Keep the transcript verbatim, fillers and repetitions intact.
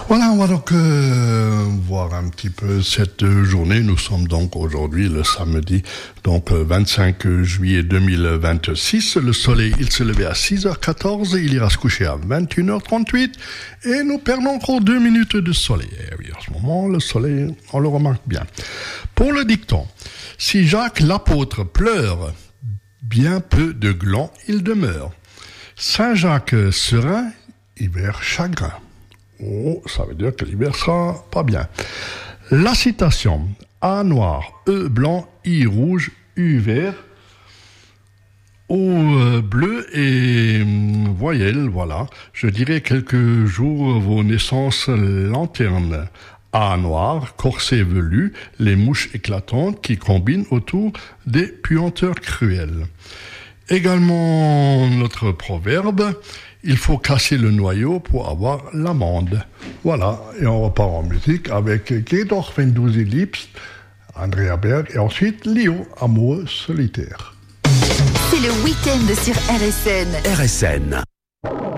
Voilà, on va donc euh, voir un petit peu cette journée. Nous sommes donc aujourd'hui le samedi, donc vingt-cinq juillet deux mille vingt-six. Le soleil, il se levait à six heures quatorze, il ira se coucher à vingt et une heures trente-huit et nous perdons encore deux minutes de soleil. Et oui, en ce moment, le soleil, on le remarque bien. Pour le dicton, si Jacques l'apôtre pleure, bien peu de glands il demeure. Saint Jacques serein, hiver chagrin. Oh, ça veut dire que l'hiver sera pas bien. La citation, A noir, E blanc, I rouge, U vert, O euh, bleu et euh, voyelle, voilà. Je dirais quelques jours vos naissances lanternes. A noir, corset velu, les mouches éclatantes qui combinent autour des puanteurs cruelles. Également notre proverbe, il faut casser le noyau pour avoir l'amande. Voilà, et on repart en musique avec Geh doch, wenn du sie liebst, Andrea Berg, et ensuite Lio, amoureux solitaire. C'est le week-end sur R S N. R S N.